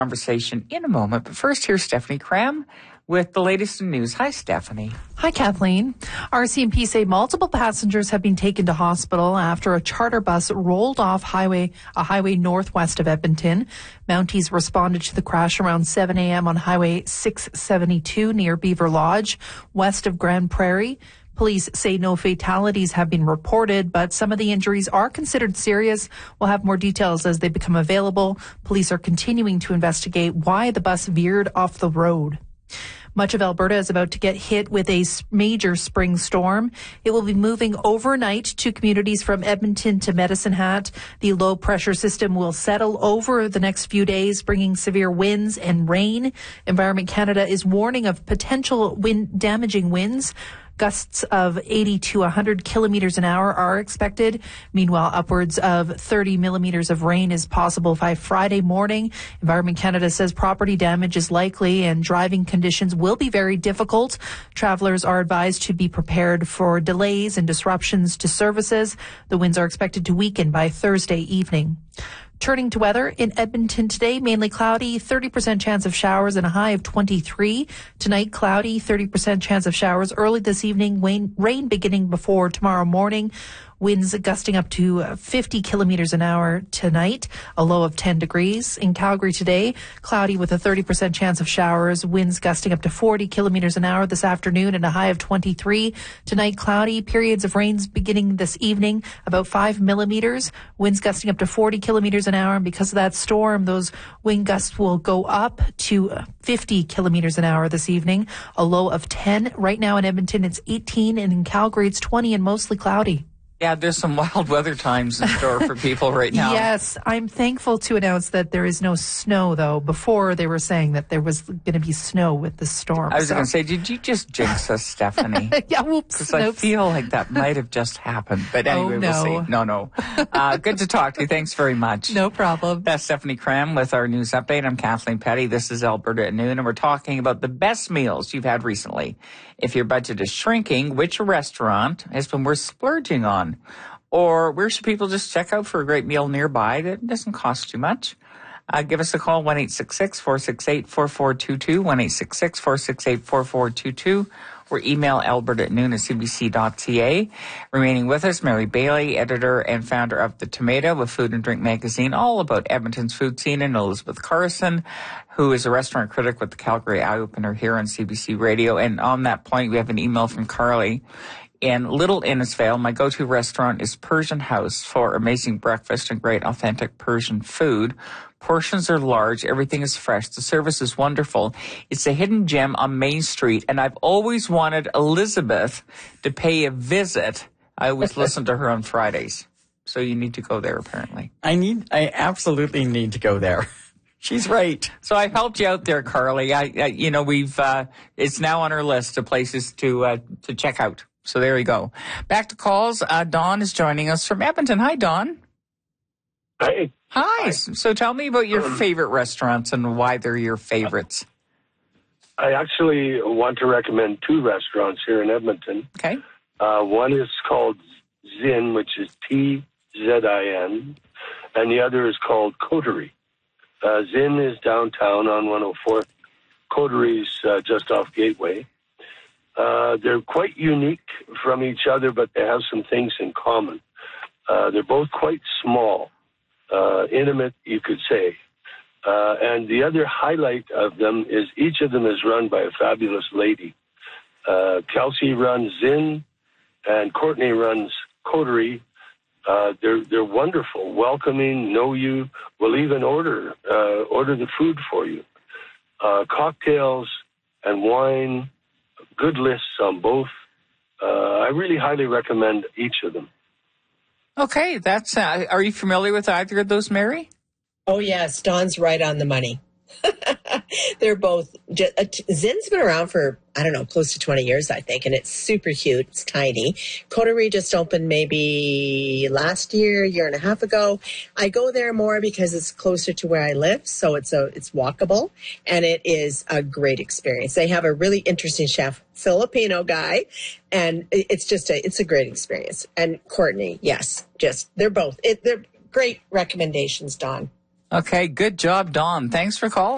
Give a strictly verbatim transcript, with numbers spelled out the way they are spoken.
conversation in a moment. But first, here's Stephanie Cram with the latest in news. Hi, Stephanie. Hi, Kathleen. R C M P say multiple passengers have been taken to hospital after a charter bus rolled off highway a highway northwest of Edmonton. Mounties responded to the crash around seven a.m. on Highway six seventy-two near Beaver Lodge, west of Grand Prairie. Police say no fatalities have been reported, but some of the injuries are considered serious. We'll have more details as they become available. Police are continuing to investigate why the bus veered off the road. Much of Alberta is about to get hit with a major spring storm. It will be moving overnight to communities from Edmonton to Medicine Hat. The low pressure system will settle over the next few days, bringing severe winds and rain. Environment Canada is warning of potential wind damaging winds. Gusts of eighty to one hundred kilometers an hour are expected. Meanwhile, upwards of thirty millimeters of rain is possible by Friday morning. Environment Canada says property damage is likely and driving conditions will be very difficult. Travelers are advised to be prepared for delays and disruptions to services. The winds are expected to weaken by Thursday evening. Turning to weather, in Edmonton today, mainly cloudy, thirty percent chance of showers and a high of twenty-three. Tonight, cloudy, thirty percent chance of showers. Early this evening, rain, rain beginning before tomorrow morning. Winds gusting up to fifty kilometers an hour tonight, a low of ten degrees. In Calgary today, cloudy with a thirty percent chance of showers, winds gusting up to forty kilometers an hour this afternoon and a high of twenty-three. Tonight, cloudy, periods of rains beginning this evening, about five millimeters, winds gusting up to forty kilometers an hour. And because of that storm, those wind gusts will go up to fifty kilometers an hour this evening, a low of ten. Right now in Edmonton, it's eighteen, and in Calgary, it's twenty and mostly cloudy. Yeah, there's some wild weather times in store for people right now. Yes, I'm thankful to announce that there is no snow, though. Before, they were saying that there was going to be snow with the storm. I was so. going to say, did you just jinx us, Stephanie? Yeah, whoops. Because I feel like that might have just happened. But anyway, oh, no. we'll see. No, no. Uh, good to talk to you. Thanks very much. No problem. That's Stephanie Cram with our news update. I'm Kathleen Petty. This is Alberta at Noon, and we're talking about the best meals you've had recently. If your budget is shrinking, which restaurant has been worth splurging on? Or where should people just check out for a great meal nearby that doesn't cost too much? Uh, give us a call, one eight six six, four six eight, four four two two, one eight six six, four six eight, four four two two, or email alberta at noon at c b c dot c a. Remaining with us, Mary Bailey, editor and founder of The Tomato, a food and drink magazine all about Edmonton's food scene, and Elizabeth Carson, who is a restaurant critic with the Calgary Eye Opener here on C B C Radio. And on that point, we have an email from Carly. In Little Innisfail, my go-to restaurant is Persian House for amazing breakfast and great authentic Persian food. Portions are large. Everything is fresh. The service is wonderful. It's a hidden gem on Main Street, and I've always wanted Elizabeth to pay a visit. I always listen to her on Fridays. So you need to go there, apparently. I need, I absolutely need to go there. She's right. So I helped you out there, Carly. I, I you know, we've, uh, it's now on our list of places to, uh, to check out. So there you go. Back to calls. Uh, Dawn is joining us from Edmonton. Hi, Dawn. Hi. Hi. Hi. So tell me about your favorite restaurants and why they're your favorites. I actually want to recommend two restaurants here in Edmonton. Okay. Uh, one is called Zin, which is T Z I N, and the other is called Coterie. Uh, Zin is downtown on one oh fourth. Coterie's uh, just off Gateway. Uh, they're quite unique from each other, but they have some things in common. Uh, they're both quite small, uh, intimate, you could say. Uh, and the other highlight of them is each of them is run by a fabulous lady. Uh, Kelsey runs Zin, and Courtney runs Coterie. Uh, they're they're wonderful, welcoming, know you, will even order uh, order the food for you. Uh, cocktails and wine. Good lists on both. Uh, I really highly recommend each of them. Okay, that's. Uh, are you familiar with either of those, Mary? Oh yes, Dawn's right on the money. They're both. Uh, Zin's been around for I don't know, close to twenty years, I think, and it's super cute. It's tiny. Coterie just opened maybe last year, year and a half ago. I go there more because it's closer to where I live, so it's a it's walkable, and it is a great experience. They have a really interesting chef, Filipino guy, and it's just a it's a great experience. And Courtney, yes, just they're both it, they're great recommendations, Dawn. Okay, good job, Dawn. Thanks for calling.